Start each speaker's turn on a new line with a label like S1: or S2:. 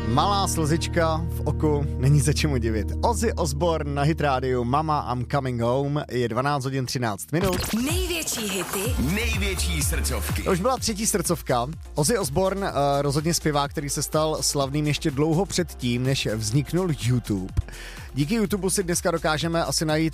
S1: Malá slzička v oku, není se čemu divit. Ozzy Osbourne na Hit rádiu Mama I'm Coming Home, je 12 hodin 13 minut.
S2: Největší hity,
S3: největší srdcovky.
S1: To už byla třetí srdcovka. Ozzy Osbourne, rozhodně zpěvák, který se stal slavným ještě dlouho předtím, než vzniknul YouTube. Díky YouTube si dneska dokážeme asi najít